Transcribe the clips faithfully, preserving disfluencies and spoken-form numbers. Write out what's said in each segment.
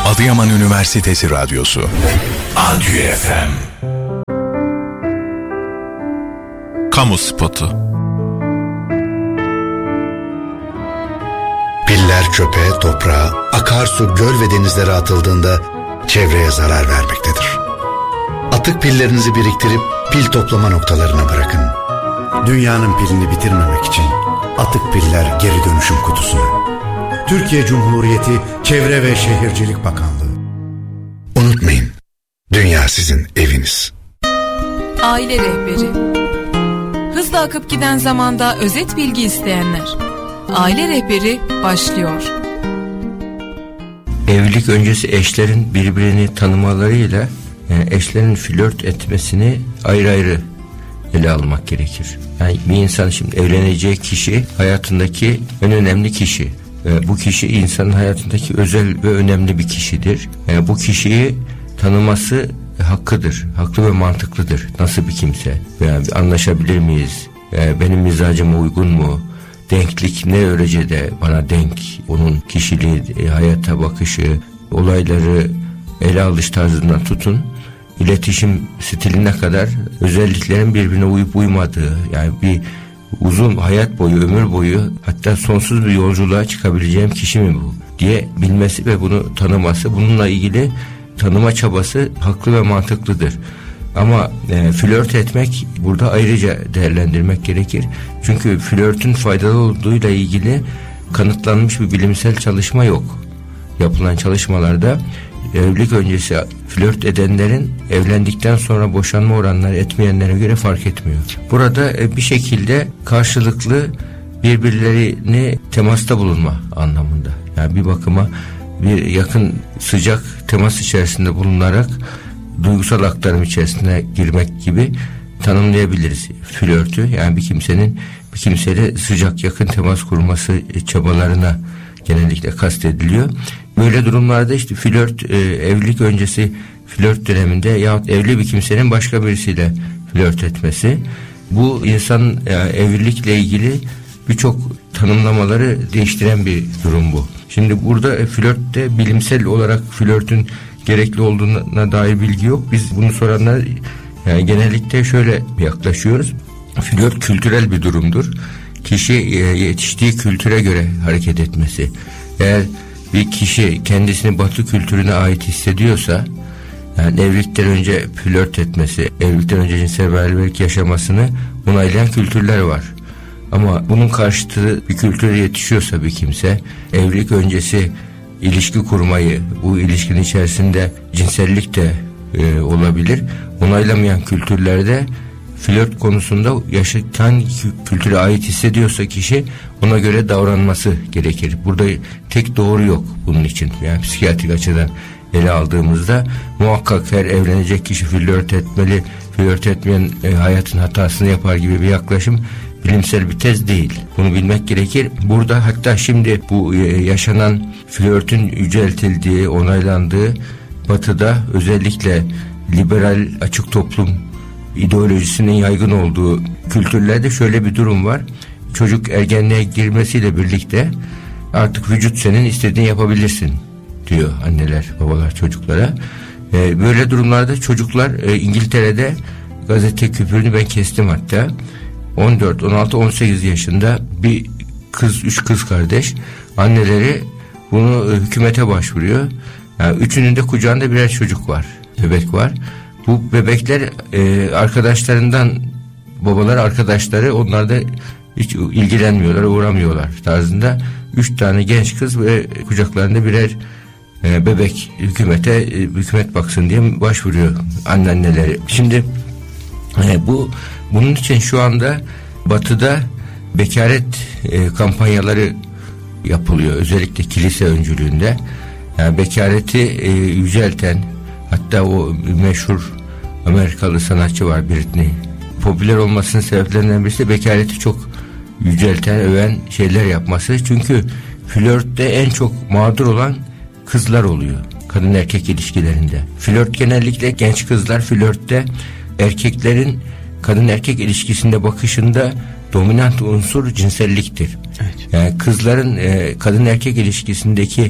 Adıyaman Üniversitesi Radyosu Adüye F M. Kamu spotu. Piller çöpe, toprağa, akarsu, göl ve denizlere atıldığında çevreye zarar vermektedir. Atık pillerinizi biriktirip pil toplama noktalarına bırakın. Dünyanın pilini bitirmemek için Atık Piller Geri Dönüşüm Kutusuna. Türkiye Cumhuriyeti Çevre ve Şehircilik Bakanlığı. Unutmayın, dünya sizin eviniz. Aile rehberi. Hızla akıp giden zamanda özet bilgi isteyenler. Aile rehberi başlıyor. Evlilik öncesi eşlerin birbirini tanımalarıyla yani eşlerin flört etmesini ayrı ayrı ele almak gerekir. Yani bir insan şimdi evleneceği kişi hayatındaki en önemli kişi. Ee, bu kişi insanın hayatındaki özel ve önemli bir kişidir. Ee, bu kişiyi tanıması hakkıdır. Haklı ve mantıklıdır. Nasıl bir kimse? Yani anlaşabilir miyiz? Ee, benim mizacıma uygun mu? Denklik ne derecede bana denk? Onun kişiliği, hayata bakışı, olayları ele alış tarzından tutun, iletişim stiline kadar özelliklerin birbirine uyup uymadığı, yani bir uzun hayat boyu, ömür boyu, hatta sonsuz bir yolculuğa çıkabileceğim kişi mi bu diye bilmesi ve bunu tanıması, bununla ilgili tanıma çabası haklı ve mantıklıdır. Ama e, flört etmek burada ayrıca değerlendirmek gerekir. Çünkü flörtün faydalı olduğuyla ilgili kanıtlanmış bir bilimsel çalışma yok. Yapılan çalışmalarda evlilik öncesi flört edenlerin evlendikten sonra boşanma oranları etmeyenlere göre fark etmiyor. Burada e, bir şekilde karşılıklı birbirlerini temasta bulunma anlamında. Yani bir bakıma bir yakın sıcak temas içerisinde bulunarak duygusal aktarım içerisine girmek gibi tanımlayabiliriz flörtü. Yani bir kimsenin bir kimseyle sıcak yakın temas kurması çabalarına genellikle kastediliyor. Böyle durumlarda işte flört e, evlilik öncesi flört döneminde yahut evli bir kimsenin başka birisiyle flört etmesi, bu insanın yani evlilikle ilgili birçok tanımlamaları değiştiren bir durum bu. Şimdi burada e, flörtte bilimsel olarak flörtün gerekli olduğuna dair bilgi yok. Biz bunu soranlar yani genellikle şöyle yaklaşıyoruz. Flört kültürel bir durumdur. Kişi yetiştiği kültüre göre hareket etmesi. Eğer bir kişi kendisini Batı kültürüne ait hissediyorsa, yani evlilikten önce flört etmesi, evlilikten önce cinsel beraberlik yaşamasını onaylayan kültürler var. Ama bunun karşıtı bir kültüre yetişiyorsa bir kimse, evlilik öncesi ilişki kurmayı, bu ilişkinin içerisinde cinsellik de e, olabilir, onaylamayan kültürlerde flört konusunda yaşayan kültüre ait hissediyorsa kişi ona göre davranması gerekir. Burada tek doğru yok bunun için. Yani psikiyatrik açıdan ele aldığımızda muhakkak her evlenecek kişi flört etmeli, flört etmeyen e, hayatın hatasını yapar gibi bir yaklaşım bilimsel bir tez değil. Bunu bilmek gerekir. Burada hatta şimdi bu e, yaşanan flörtün yüceltildiği, onaylandığı Batı'da özellikle liberal açık toplum ideolojisinin yaygın olduğu kültürlerde şöyle bir durum var. Çocuk ergenliğe girmesiyle birlikte artık vücut senin, istediğini yapabilirsin diyor anneler, babalar çocuklara. Ee, böyle durumlarda çocuklar e, İngiltere'de gazete küpürünü ben kestim hatta. on dört, on altı, on sekiz yaşında bir kız, üç kız kardeş, anneleri bunu e, hükümete başvuruyor. Yani üçünün de kucağında birer çocuk var, bebek var. Bu bebekler e, arkadaşlarından, babalar arkadaşları, onlar da hiç ilgilenmiyorlar, uğramıyorlar tarzında üç tane genç kız ve kucaklarında birer e, bebek hükümete, e, hükümet baksın diye başvuruyor anneanneleri. Şimdi e, bu bunun için şu anda Batı'da bekaret e, kampanyaları yapılıyor, özellikle kilise öncülüğünde. Yani bekareti e, yücelten, hatta o meşhur Amerikalı sanatçı var, Britney. Popüler olmasının sebeplerinden birisi bekareti çok yücelten, öven şeyler yapması. Çünkü flörtte en çok mağdur olan kızlar oluyor kadın erkek ilişkilerinde. Flört genellikle genç kızlar flörtte erkeklerin kadın erkek ilişkisinde bakışında dominant unsur cinselliktir. Evet. Yani kızların e, kadın erkek ilişkisindeki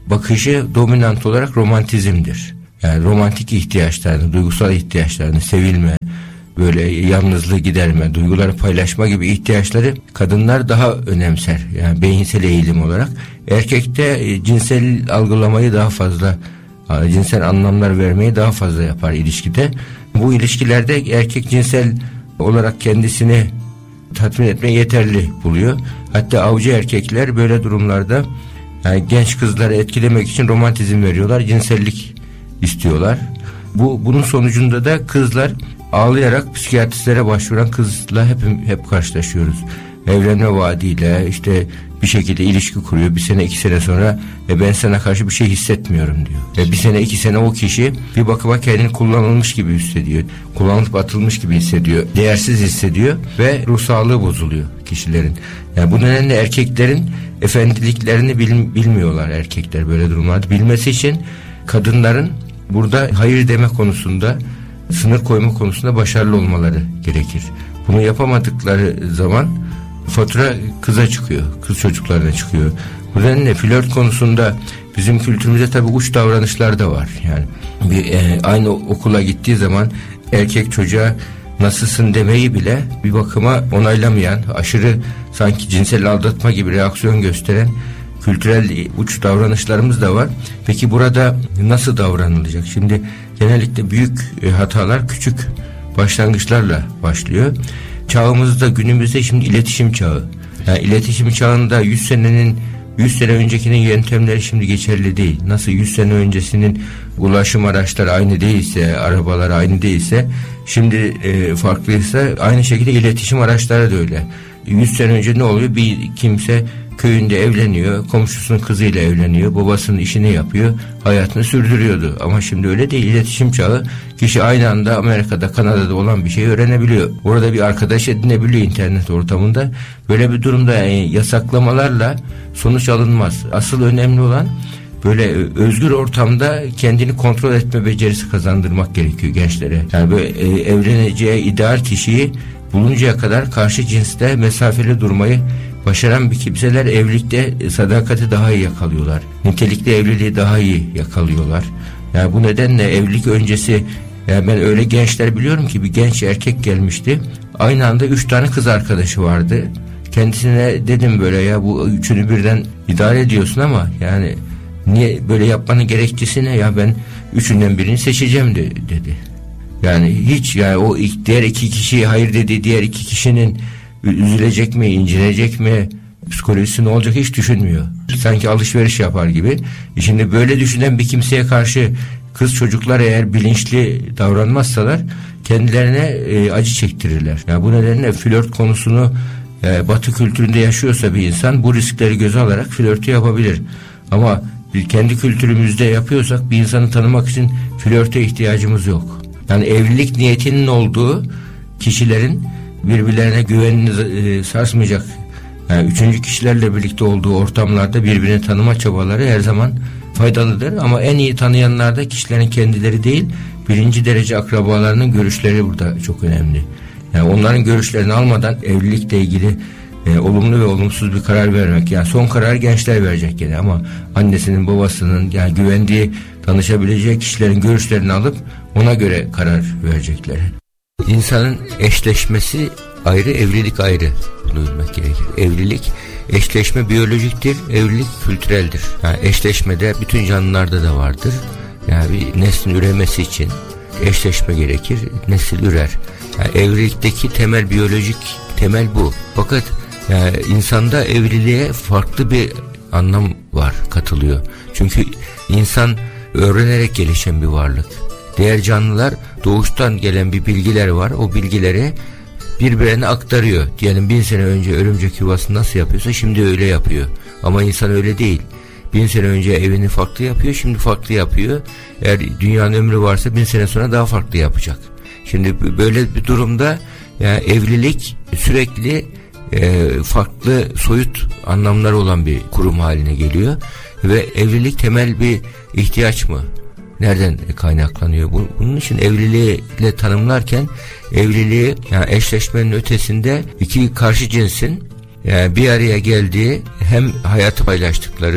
bakışı dominant olarak romantizmdir. Yani romantik ihtiyaçlarını, duygusal ihtiyaçlarını, sevilme, böyle yalnızlığı giderme, duyguları paylaşma gibi ihtiyaçları kadınlar daha önemser. Yani beyinsel eğilim olarak. Erkekte e, cinsel algılamayı daha fazla, cinsel anlamlar vermeyi daha fazla yapar ilişkide. Bu ilişkilerde erkek cinsel olarak kendisini tatmin etmeye yeterli buluyor. Hatta avcı erkekler böyle durumlarda yani genç kızları etkilemek için romantizm veriyorlar, cinsellik istiyorlar. Bu bunun sonucunda da kızlar ağlayarak psikiyatristlere başvuran kızla hep hep karşılaşıyoruz. Evlenme vaadiyle işte bir şekilde ilişki kuruyor. Bir sene iki sene sonra e, ben sana karşı bir şey hissetmiyorum diyor. E, bir sene iki sene o kişi bir bakıma kendini kullanılmış gibi hissediyor. Kullanılıp atılmış gibi hissediyor. Değersiz hissediyor ve ruh sağlığı bozuluyor kişilerin. Yani bu nedenle erkeklerin efendiliklerini bil, bilmiyorlar erkekler böyle durumlarda. Bilmesi için kadınların burada hayır deme konusunda, sınır koyma konusunda başarılı olmaları gerekir. Bunu yapamadıkları zaman fatura kıza çıkıyor, kız çocuklarına çıkıyor. Bu nedenle flört konusunda bizim kültürümüzde tabii uç davranışlar da var. Yani bir e, aynı okula gittiği zaman erkek çocuğa nasılsın demeyi bile bir bakıma onaylamayan, aşırı sanki cinsel aldatma gibi reaksiyon gösteren kültürel uç davranışlarımız da var. Peki burada nasıl davranılacak? Şimdi genellikle büyük hatalar küçük başlangıçlarla başlıyor. Çağımızda, günümüzde şimdi iletişim çağı. Yani iletişim çağında yüz senenin yüz sene öncekinin yöntemleri şimdi geçerli değil. Nasıl yüz sene öncesinin ulaşım araçları aynı değilse, arabalar aynı değilse, şimdi e, farklıysa aynı şekilde iletişim araçları da öyle. yüz sene önce ne oluyor? Bir kimse köyünde evleniyor, komşusunun kızıyla evleniyor, babasının işini yapıyor, hayatını sürdürüyordu. Ama şimdi öyle değil, iletişim çağı. Kişi aynı anda Amerika'da, Kanada'da olan bir şeyi öğrenebiliyor. Orada bir arkadaş edinebiliyor internet ortamında. Böyle bir durumda yani yasaklamalarla sonuç alınmaz. Asıl önemli olan böyle özgür ortamda kendini kontrol etme becerisi kazandırmak gerekiyor gençlere. Yani böyle e, evleneceği ideal kişiyi buluncaya kadar karşı cinste mesafeli durmayı başaran bir kimseler evlilikte sadakati daha iyi yakalıyorlar. Nitelikli evliliği daha iyi yakalıyorlar. Yani bu nedenle evlilik öncesi, yani ben öyle gençler biliyorum ki bir genç erkek gelmişti. Aynı anda üç tane kız arkadaşı vardı. Kendisine dedim böyle ya bu üçünü birden idare ediyorsun ama yani niye böyle yapmanın gerekçesi ne ya, ben üçünden birini seçeceğim de, dedi. Yani hiç yani o diğer iki kişiye hayır dedi, diğer iki kişinin üzülecek mi, incinecek mi, psikolojisi ne olacak hiç düşünmüyor. Sanki alışveriş yapar gibi. Şimdi böyle düşünen bir kimseye karşı kız çocuklar eğer bilinçli davranmazsalar kendilerine e, acı çektirirler. Yani bu nedenle flört konusunu e, Batı kültüründe yaşıyorsa bir insan bu riskleri göze alarak flörtü yapabilir. Ama bir kendi kültürümüzde yapıyorsak bir insanı tanımak için flörte ihtiyacımız yok. Yani evlilik niyetinin olduğu kişilerin birbirlerine güvenini e, sarsmayacak, yani üçüncü kişilerle birlikte olduğu ortamlarda birbirini tanıma çabaları her zaman faydalıdır. Ama en iyi tanıyanlar da kişilerin kendileri değil, birinci derece akrabalarının görüşleri burada çok önemli. Yani onların görüşlerini almadan evlilikle ilgili e, olumlu ve olumsuz bir karar vermek, yani son karar gençler verecek gene, ama annesinin, babasının, yani güvendiği, tanışabileceği kişilerin görüşlerini alıp ona göre karar verecekler. İnsanın eşleşmesi ayrı, evlilik ayrı. Bunu bilmek gerekir. Evlilik, eşleşme biyolojiktir, evlilik kültüreldir. Yani eşleşmede bütün canlılarda da vardır. Yani bir neslin üremesi için eşleşme gerekir, nesil ürer. Yani evlilikteki temel biyolojik temel bu. Fakat yani insanda evliliğe farklı bir anlam var, katılıyor. Çünkü insan öğrenerek gelişen bir varlık. Diğer canlılar doğuştan gelen bir bilgiler var. O bilgileri birbirine aktarıyor. Diyelim bin sene önce örümcek yuvasını nasıl yapıyorsa şimdi öyle yapıyor. Ama insan öyle değil. Bin sene önce evini farklı yapıyor, şimdi farklı yapıyor. Eğer dünyanın ömrü varsa bin sene sonra daha farklı yapacak. Şimdi böyle bir durumda yani evlilik sürekli e, farklı soyut anlamları olan bir kurum haline geliyor. Ve evlilik temel bir ihtiyaç mı? Nereden kaynaklanıyor? Bunun için evliliğiyle tanımlarken evliliği, yani eşleşmenin ötesinde iki karşı cinsin yani bir araya geldiği, hem hayatı paylaştıkları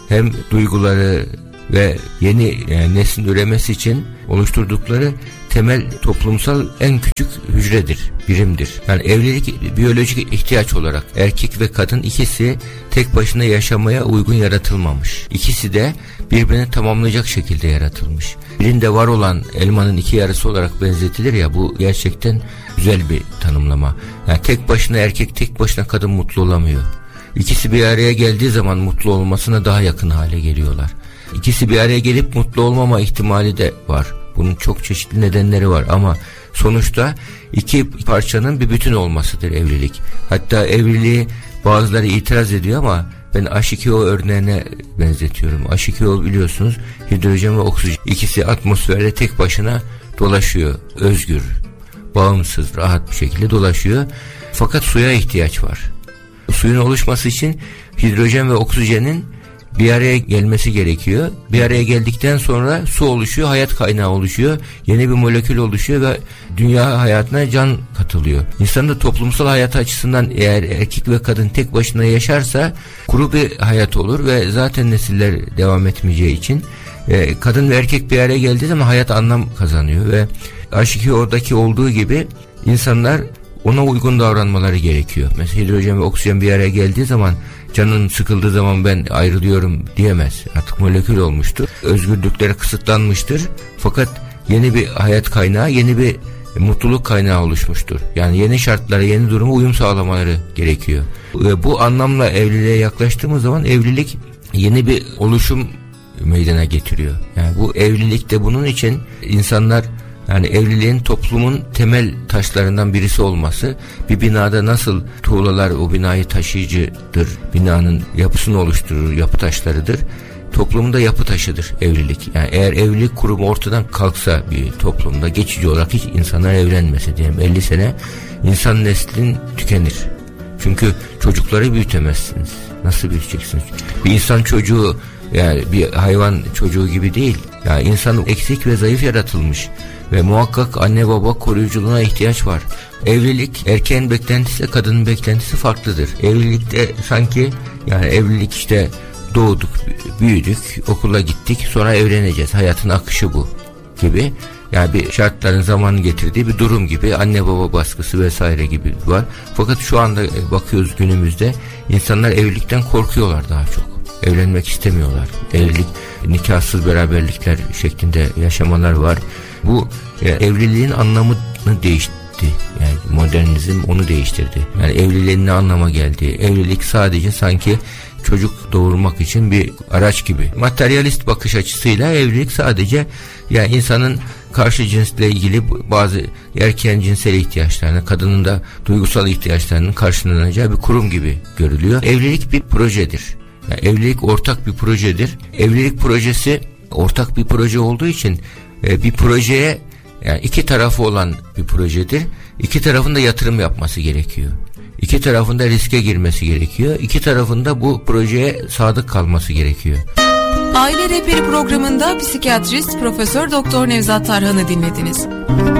hem duyguları ve yeni yani neslin üremesi için oluşturdukları temel toplumsal en küçük hücredir, birimdir. Yani evlilik biyolojik ihtiyaç olarak erkek ve kadın ikisi tek başına yaşamaya uygun yaratılmamış. İkisi de birbirini tamamlayacak şekilde yaratılmış. Birinde var olan elmanın iki yarısı olarak benzetilir ya, bu gerçekten güzel bir tanımlama. Yani tek başına erkek, tek başına kadın mutlu olamıyor. İkisi bir araya geldiği zaman mutlu olmasına daha yakın hale geliyorlar. İkisi bir araya gelip mutlu olmama ihtimali de var. Bunun çok çeşitli nedenleri var ama sonuçta iki parçanın bir bütün olmasıdır evlilik. Hatta evliliği bazıları itiraz ediyor ama ben H iki O örneğine benzetiyorum. H iki O biliyorsunuz hidrojen ve oksijen. İkisi atmosferde tek başına dolaşıyor. Özgür, bağımsız, rahat bir şekilde dolaşıyor. Fakat suya ihtiyaç var. Suyun oluşması için hidrojen ve oksijenin bir araya gelmesi gerekiyor. Bir araya geldikten sonra su oluşuyor, hayat kaynağı oluşuyor, yeni bir molekül oluşuyor ve dünya hayatına can katılıyor. İnsanın da toplumsal hayatı açısından eğer erkek ve kadın tek başına yaşarsa kuru bir hayat olur ve zaten nesiller devam etmeyeceği için e, kadın ve erkek bir araya geldiği zaman hayat anlam kazanıyor ve H iki O'daki olduğu gibi insanlar ona uygun davranmaları gerekiyor. Mesela hidrojen ve oksijen bir araya geldiği zaman canın sıkıldığı zaman ben ayrılıyorum diyemez. Artık molekül olmuştur. Özgürlükleri kısıtlanmıştır. Fakat yeni bir hayat kaynağı, yeni bir mutluluk kaynağı oluşmuştur. Yani yeni şartlara, yeni duruma uyum sağlamaları gerekiyor. Bu anlamla evliliğe yaklaştığımız zaman evlilik yeni bir oluşum meydana getiriyor. Yani bu evlilik de bunun için insanlar, yani evliliğin toplumun temel taşlarından birisi olması, bir binada nasıl tuğlalar o binayı taşıyıcıdır, binanın yapısını oluşturur, yapı taşlarıdır, toplumun da yapı taşıdır evlilik. Yani eğer evlilik kurumu ortadan kalksa bir toplumda, geçici olarak hiç insanlar evlenmese diyelim elli sene, insan neslin tükenir. Çünkü çocukları büyütemezsiniz. Nasıl büyüteceksiniz? Bir insan çocuğu yani bir hayvan çocuğu gibi değil. Yani insan eksik ve zayıf yaratılmış. Ve muhakkak anne baba koruyuculuğuna ihtiyaç var. Evlilik, erkeğin beklentisi, kadının beklentisi farklıdır. Evlilikte sanki yani evlilik işte doğduk, büyüdük, okula gittik, sonra evleneceğiz. Hayatın akışı bu gibi. Yani bir şartların zamanı getirdiği bir durum gibi, anne baba baskısı vesaire gibi var. Fakat şu anda bakıyoruz günümüzde insanlar evlilikten korkuyorlar daha çok. Evlenmek istemiyorlar. Evlilik, nikahsız beraberlikler şeklinde yaşamalar var. Bu yani evliliğin anlamını değişti. Yani modernizm onu değiştirdi. Yani evliliğin ne anlama geldiği. Evlilik sadece sanki çocuk doğurmak için bir araç gibi. Materyalist bakış açısıyla evlilik sadece yani insanın karşı cinsle ilgili bazı erkeğin cinsel ihtiyaçlarına, kadının da duygusal ihtiyaçlarının karşılanacağı bir kurum gibi görülüyor. Evlilik bir projedir. Yani evlilik ortak bir projedir. Evlilik projesi ortak bir proje olduğu için e, bir projeye yani iki tarafı olan bir projedir. İki tarafın da yatırım yapması gerekiyor. İki tarafın da riske girmesi gerekiyor. İki tarafın da bu projeye sadık kalması gerekiyor. Aile Rehberi programında psikiyatrist Profesör Doktor Nevzat Tarhan'ı dinlediniz.